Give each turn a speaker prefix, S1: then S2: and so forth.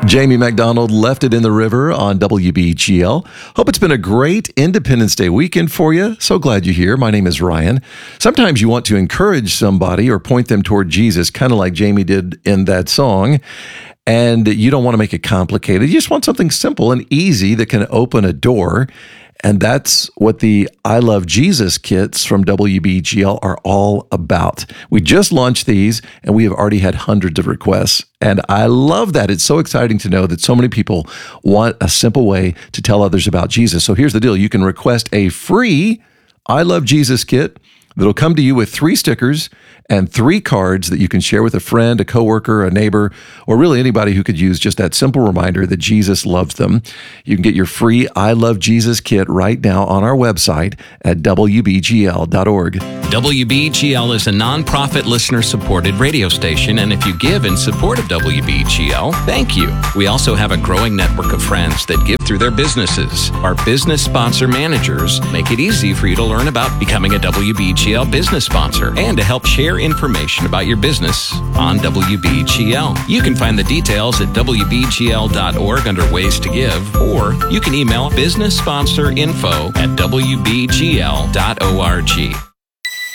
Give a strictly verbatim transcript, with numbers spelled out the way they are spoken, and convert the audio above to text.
S1: Jamie McDonald left it in the river on W B G L. Hope it's been a great Independence Day weekend for you. So glad you're here. My name is Ryan. Sometimes you want to encourage somebody or point them toward Jesus, kind of like Jamie did in that song. And you don't want to make it complicated. You just want something simple and easy that can open a door. And that's what the I Love Jesus kits from W B G L are all about. We just launched these, and we have already had hundreds of requests. And I love that. It's so exciting to know that so many people want a simple way to tell others about Jesus. So here's the deal. You can request a free I Love Jesus kit that'll come to you with three stickers and three cards that you can share with a friend, a coworker, a neighbor, or really anybody who could use just that simple reminder that Jesus loves them. You can get your free I Love Jesus kit right now on our website at W B G L dot org.
S2: W B G L is a nonprofit listener-supported radio station, and if you give in support of W B G L, thank you. We also have a growing network of friends that give through their businesses. Our business sponsor managers make it easy for you to learn about becoming a W B G L business sponsor and to help share information about your business on W B G L. You can find the details at W B G L dot org under Ways to Give, or you can email business sponsor info at W B G L dot org.